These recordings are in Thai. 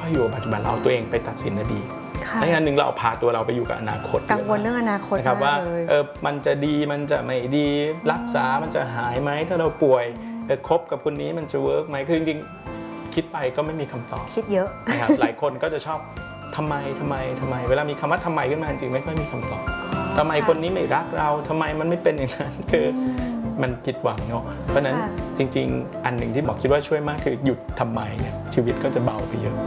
อยอยู่กับปัจจุบันเราตัวเองไปตัดสินอดีตและอย่างหนึ่งเราพาตัวเราไปอยู่กับอนาคตกังวลเรื่องอนาคตนะครับว่ามันจะดีมันจะไม่ดีรักษามันจะหายไหมถ้าเราป่วยคบกับคนนี้มันจะเวิร์กไหมคือจริงๆคิดไปก็ไม่มีคำตอบคิดเยอะนะครับหลายคนก็จะชอบทำไมเวลามีคำว่าทำไมขึ้นมาจริงไม่ค่อยมีคำตอบทำไมคนนี้ไม่รักเราทำไมมันไม่เป็นอย่างนั้นคือมันผิดหวังเนาะเพราะนั้นจริงๆอันหนึ่งที่บอกคิดว่าช่วยมากคือหยุดทำไมเนี่ยชีวิตก็จะเบาไปเยอะ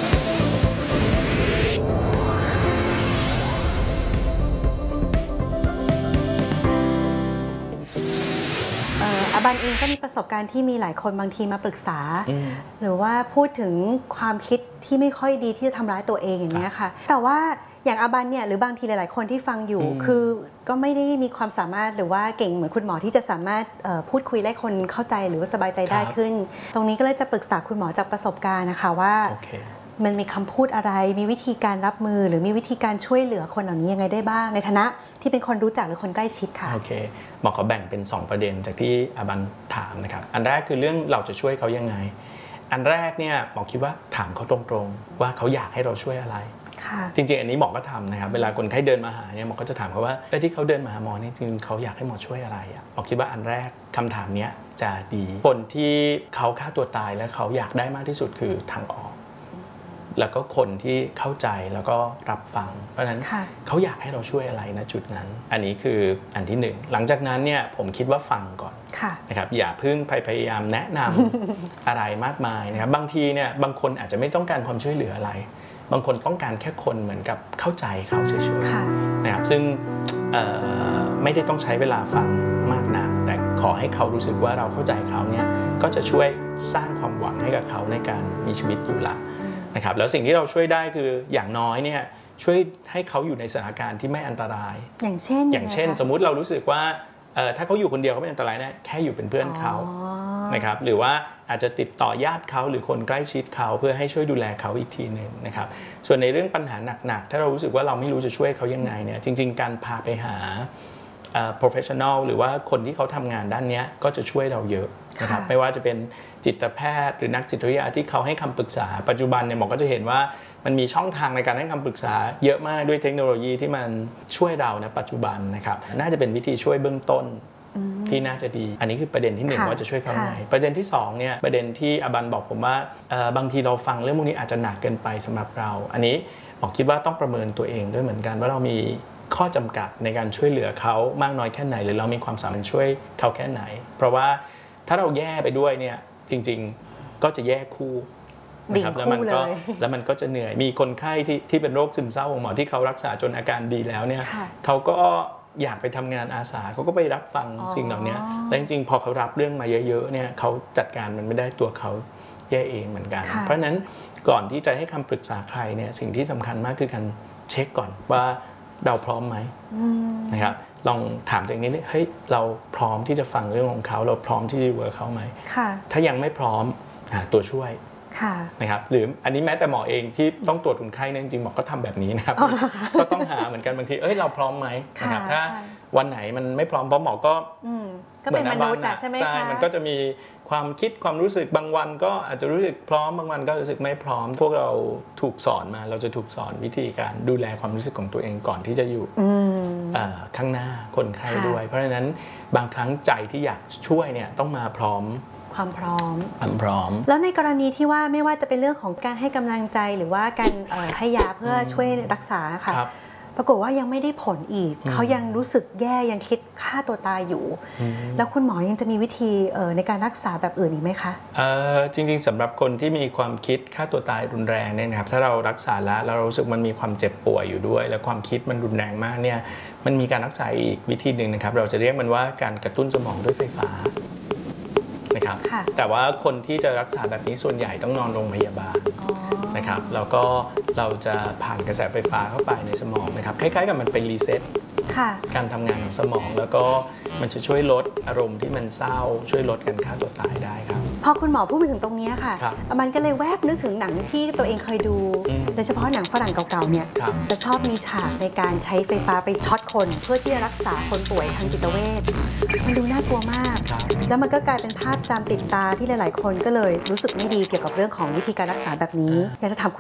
อาบันเองก็มีประสบการณ์ที่มีหลายคนบางทีมาปรึกษาหรือว่าพูดถึงความคิดที่ไม่ค่อยดีที่จะทำร้ายตัวเองอย่างนี้ค่ะแต่ว่าอย่างอาบันเนี่ยหรือบางทีหลายๆคนที่ฟังอยู่คือก็ไม่ได้มีความสามารถหรือว่าเก่งเหมือนคุณหมอที่จะสามารถพูดคุยให้คนเข้าใจหรือว่าสบายใจได้ขึ้นตรงนี้ก็เลยจะปรึกษาคุณหมอจากประสบการณ์นะคะว่ามันมีคำพูดอะไรมีวิธีการรับมือหรือมีวิธีการช่วยเหลือคนเหล่านี้ยังไงได้บ้างในฐานะที่เป็นคนรู้จักหรือคนใกล้ชิดค่ะโอเคหมอขอแบ่งเป็น2ประเด็นจากที่อาบันถามนะครับอันแรกคือเรื่องเราจะช่วยเขายังไงอันแรกเนี่ยหมอคิดว่าถามเขาตรงๆว่าเขาอยากให้เราช่วยอะไรจริงๆอันนี้หมอก็ทำนะครับเวลาคนไข้เดินมาหาเนี่ยหมอก็จะถามเขาว่าที่เขาเดินมาหาหมอนี่จริงๆเขาอยากให้หมอช่วยอะไรหมอคิดว่าอันแรกคำถามนี้จะดีคนที่เขาฆ่าตัวตายและเขาอยากได้มากที่สุดคือทางออกแล้วก็คนที่เข้าใจแล้วก็รับฟังเพราะฉะนั้นเขาอยากให้เราช่วยอะไรนะจุดนั้นอันนี้คืออันที่หนึ่งหลังจากนั้นเนี่ยผมคิดว่าฟังก่อนนะครับอย่าเพิ่งพยายามแนะนำอะไรมากมายนะครับบางทีเนี่ยบางคนอาจจะไม่ต้องการความช่วยเหลืออะไรบางคนต้องการแค่คนเหมือนกับเข้าใจเขาเฉยๆนะครับซึ่งไม่ได้ต้องใช้เวลาฟังมากนักแต่ขอให้เขารู้สึกว่าเราเข้าใจเขาเนี่ยก็จะช่วยสร้างความหวังให้กับเขาในการมีชีวิตอยู่ละนะครับแล้วสิ่งที่เราช่วยได้คืออย่างน้อยเนี่ยช่วยให้เขาอยู่ในสถานการณ์ที่ไม่อันตรายอย่างเช่นสมมุติเรารู้สึกว่าถ้าเขาอยู่คนเดียวเขาไม่อันตรายนะแค่อยู่เป็นเพื่อนเขานะครับหรือว่าอาจจะติดต่อญาติเขาหรือคนใกล้ชิดเขาเพื่อให้ช่วยดูแลเขาอีกทีหนึ่งนะครับส่วนในเรื่องปัญหาหนักๆถ้าเรารู้สึกว่าเราไม่รู้จะช่วยเขายังไงเนี่ยจริงๆการพาไปหาprofessional หรือว่าคนที่เขาทำงานด้านนี้ก็จะช่วยเราเยอะนะครับไม่ว่าจะเป็นจิตแพทย์หรือนักจิตวิทยาที่เขาให้คำปรึกษาปัจจุบันเนี่ยหมอก็จะเห็นว่ามันมีช่องทางในการให้คำปรึกษาเยอะมากด้วยเทคโนโลยีที่มันช่วยเราในปัจจุบันนะครับน่าจะเป็นวิธีช่วยเบื้องต้นที่น่าจะดีอันนี้คือประเด็นที่1ว่าจะช่วยเขาไงประเด็นที่2เนี่ยประเด็นที่อาบันบอกผมว่าบางทีเราฟังเรื่องพวกนี้อาจจะหนักเกินไปสำหรับเราอันนี้หมอคิดว่าต้องประเมินตัวเองด้วยเหมือนกันว่าเรามีข้อจำกัดในการช่วยเหลือเขามากน้อยแค่ไหนหรือเรามีความสามารถช่วยเขาแค่ไหนเพราะว่าถ้าเราแย่ไปด้วยเนี่ยจริงๆก็จะแย่คู่นะครับแล้วมันก็จะเหนื่อยมีคนไข้ที่เป็นโรคซึมเศร้าของหมอที่เขารักษาจนอาการดีแล้วเนี่ยเขาก็อยากไปทำงานอาสาเขาก็ไปรับฟังสิ่งเหล่านี้แล้วจริงๆพอเขารับเรื่องมาเยอะๆเนี่ยเขาจัดการมันไม่ได้ตัวเขาแย่เองเหมือนกันเพราะฉะนั้นก่อนที่จะให้คำปรึกษาใครเนี่ยสิ่งที่สำคัญมากคือการเช็คก่อนว่าเราพร้อมไหมนะครับลองถามตัวเองนิดนึงเฮ้ยเราพร้อมที่จะฟังเรื่องของเขาเราพร้อมที่จะเวิร์คเขาไหมถ้ายังไม่พร้อมหาตัวช่วยนะครับหรืออันนี้แม้แต่หมอเองที่ต้องตรวจคนไข้เนี่ยจริงๆหมอก็ทำแบบนี้นะครับก็ต้องหาเหมือนกันบางทีเราพร้อมไหมนะครับถ้าวันไหนมันไม่พร้อมเพราะหมอก็เป็นมนุษย์ใช่ไหมคะมันก็จะมีความคิดความรู้สึกบางวันก็อาจจะรู้สึกพร้อมบางวันก็รู้สึกไม่พร้อมพวกเราถูกสอนมาเราจะถูกสอนวิธีการดูแลความรู้สึกของตัวเองก่อนที่จะอยู่ข้างหน้าคนไข้ด้วยเพราะฉะนั้นบางครั้งใจที่อยากช่วยเนี่ยต้องมาพร้อมความพร้อมแล้วในกรณีที่ว่าไม่ว่าจะเป็นเรื่องของการให้กำลังใจหรือว่าการให้ยาเพื่อช่วยรักษาค่ะปรากฏว่ายังไม่ได้ผลอีกเขายังรู้สึกแย่ยังคิดฆ่าตัวตายอยู่แล้วคุณหมอยังจะมีวิธีในการรักษาแบบอื่นอีกไหมคะจริงๆสำหรับคนที่มีความคิดฆ่าตัวตายรุนแรงเนี่ยนะครับถ้าเรารักษาแล้วเรารู้สึกมันมีความเจ็บป่วยอยู่ด้วยและความคิดมันรุนแรงมากเนี่ยมันมีการรักษาอีกวิธีหนึ่งนะครับเราจะเรียกมันว่าการกระตุ้นสมองด้วยไฟฟ้านะครับแต่ว่าคนที่จะรักษาแบบนี้ส่วนใหญ่ต้องนอนโรงพยาบาลนะครับแล้วก็เราจะผ่านกระแสไฟฟ้าเข้าไปในสมองนะครับคล้ายๆกับมันเป็นรีเซ็ตการทำงานของสมองแล้วก็มันจะช่วยลดอารมณ์ที่มันเศร้าช่วยลดการฆ่าตัวตายได้ครับพอคุณหมอพูดถึงตรงนี้ค่ะมันก็เลยแวบนึกถึงหนังที่ตัวเองเคยดูโดยเฉพาะหนังฝรั่งเก่าๆเนี่ยจะชอบมีฉากในการใช้ไฟฟ้าไปช็อตคนเพื่อที่จะรักษาคนป่วยทางจิตเวชมันดูน่ากลัวมากแล้วมันก็กลายเป็นภาพจำติดตาที่หลายๆคนก็เลยรู้สึกไม่ดีเกี่ยวกับเรื่องของวิธีการรักษาแบบนี้อยากจะถาม